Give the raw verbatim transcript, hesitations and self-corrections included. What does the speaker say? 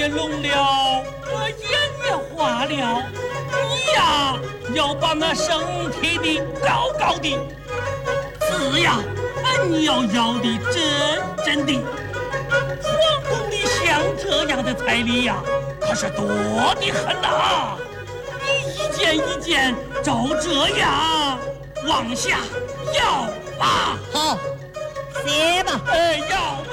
也聋了，我眼也花了。你呀，要把那身体的高高的，字呀，你要要的真真的。皇宫里像这样的彩礼呀，可是多的很呐。你一件一件照这样往下要吧。 好，写吧。 哎，要吧。